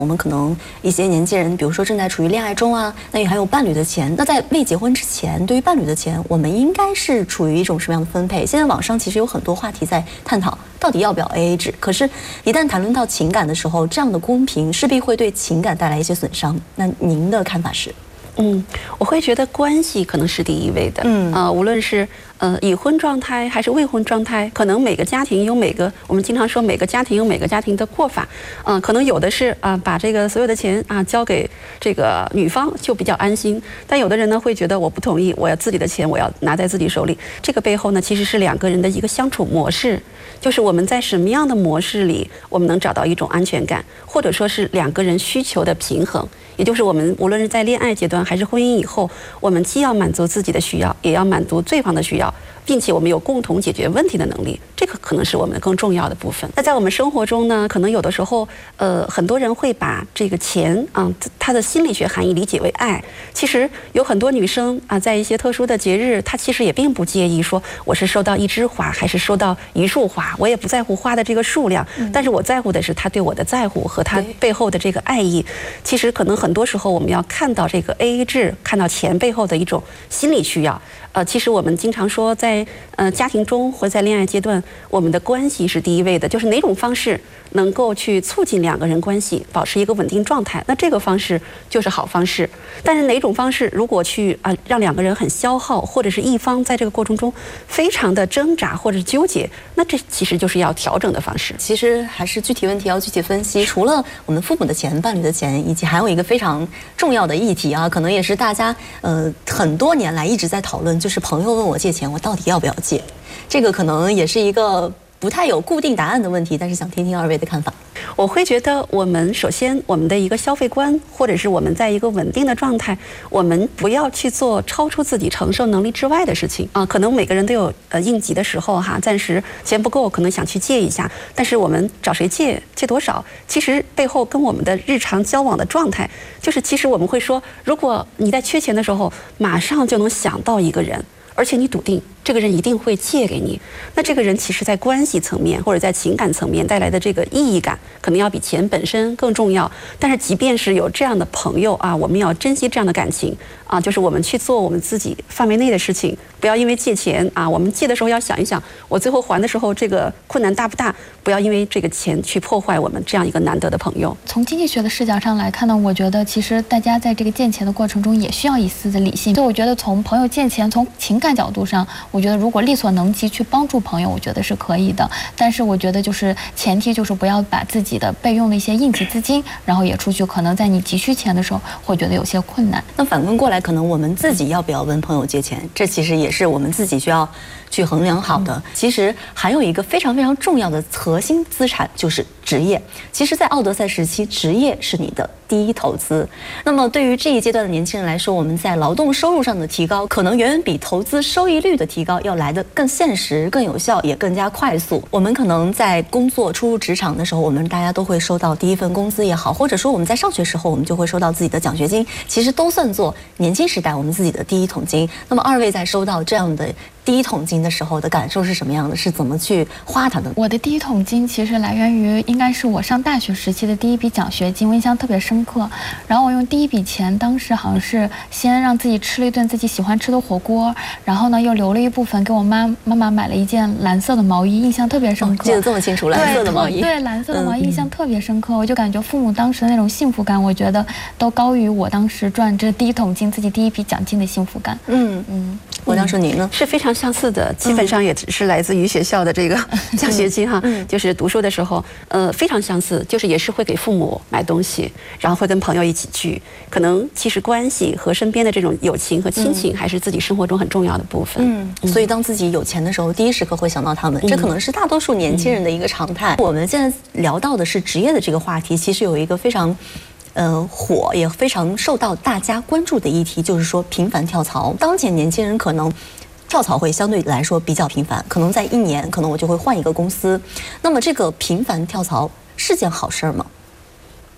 我们可能一些年轻人，比如说正在处于恋爱中啊，那也还有伴侣的钱。那在未结婚之前，对于伴侣的钱，我们应该是处于一种什么样的分配？现在网上其实有很多话题在探讨，到底要不要 AA 制？可是，一旦谈论到情感的时候，这样的公平势必会对情感带来一些损伤。那您的看法是？ 我会觉得关系可能是第一位的。无论是已婚状态还是未婚状态，可能每个家庭有我们经常说每个家庭有每个家庭的过法。可能有的是把这个所有的钱交给这个女方就比较安心，但有的人呢会觉得我不同意，我要自己的钱我要拿在自己手里。这个背后呢其实是两个人的一个相处模式，就是我们在什么样的模式里，我们能找到一种安全感，或者说是两个人需求的平衡。也就是我们无论是在恋爱阶段还是婚姻以后，我们既要满足自己的需要，也要满足对方的需要，并且我们有共同解决问题的能力，这个可能是我们更重要的部分。那在我们生活中呢，可能有的时候，很多人会把这个钱它的心理学含义理解为爱。其实有很多女生在一些特殊的节日，她其实也并不介意说我是收到1枝花还是收到1束花，我也不在乎花的这个数量，但是我在乎的是她对我的在乎和她背后的这个爱意。其实可能很多时候我们要看到这个 AA 制，看到钱背后的一种心理需要。其实我们经常说在家庭中或在恋爱阶段，我们的关系是第一位的，就是哪种方式能够去促进两个人关系保持一个稳定状态，那这个方式就是好方式。但是哪种方式如果去让两个人很消耗，或者是一方在这个过程中非常的挣扎或者是纠结，那这其实就是要调整的方式。 其实还是具体问题要具体分析。除了我们父母的钱、伴侣的钱，以及还有一个非常重要的议题可能也是大家很多年来一直在讨论，就是朋友问我借钱，我到底要不要借？这个可能也是一个不太有固定答案的问题，但是想听听二位的看法。 我会觉得首先我们的一个消费观，或者是我们在一个稳定的状态，我们不要去做超出自己承受能力之外的事情可能每个人都有应急的时候暂时钱不够，可能想去借一下，但是我们找谁借多少，其实背后跟我们的日常交往的状态，就是其实我们会说，如果你在缺钱的时候马上就能想到一个人，而且你笃定这个人一定会借给你，那这个人其实在关系层面或者在情感层面带来的这个意义感，可能要比钱本身更重要。但是即便是有这样的朋友我们要珍惜这样的感情就是我们去做我们自己范围内的事情，不要因为借钱我们借的时候要想一想，我最后还的时候这个困难大不大，不要因为这个钱去破坏我们这样一个难得的朋友。 从经济学的视角上来看呢，我觉得其实大家在这个借钱的过程中也需要一丝的理性。所以我觉得从朋友借钱，从情感角度上，我觉得如果力所能及去帮助朋友，我觉得是可以的。但是我觉得就是前提就是不要把自己的备用的一些应急资金，然后也出去，可能在你急需钱的时候会觉得有些困难。 那反观过来，可能我们自己要不要问朋友借钱，这其实也是我们自己需要去衡量好的。其实还有一个非常非常重要的核心资产就是职业。其实在奥德赛时期，职业是你的第一投资。那么对于这一阶段的年轻人来说，我们在劳动收入上的提高，可能远远比投资收益率的提高要来得更现实、更有效，也更加快速。我们可能在工作初入职场的时候，我们大家都会收到第一份工资也好，或者说我们在上学时候，我们就会收到自己的奖学金，其实都算作年轻时代我们自己的第一桶金。那么二位在收到这样的第一桶金的时候的感受是什么样的？是怎么去花它的？ 我的第一桶金其实来源于应该是我上大学时期的第一笔奖学金，我印象特别深刻。然后我用第一笔钱，当时好像是先让自己吃了一顿自己喜欢吃的火锅，然后呢又留了一部分给我妈妈买了一件蓝色的毛衣，印象特别深刻。 记得这么清楚，蓝色的毛衣。 对，蓝色的毛衣印象特别深刻。我就感觉父母当时的那种幸福感，我觉得都高于我当时赚这第一桶金、自己第一笔奖金的幸福感。 我当时您呢？ 是非常相似的，基本上也只是来自于学校的这个奖学金就是读书的时候，非常相似，就是也是会给父母买东西，然后会跟朋友一起聚。可能其实关系和身边的这种友情和亲情，还是自己生活中很重要的部分。 所以当自己有钱的时候，第一时刻会想到他们，这可能是大多数年轻人的一个常态。我们现在聊到的是职业的这个话题，其实有一个非常火也非常受到大家关注的议题，就是说频繁跳槽。当前年轻人可能跳槽会相对来说比较频繁，可能在1年，可能我就会换一个公司。那么这个频繁跳槽是件好事吗？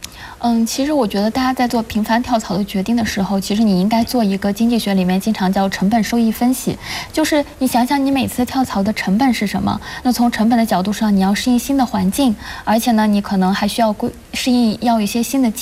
其实我觉得大家在做频繁跳槽的决定的时候，其实你应该做一个经济学里面经常叫成本收益分析，就是你想想你每次跳槽的成本是什么？那从成本的角度上，你要适应新的环境，而且呢，你可能还需要适应要一些新的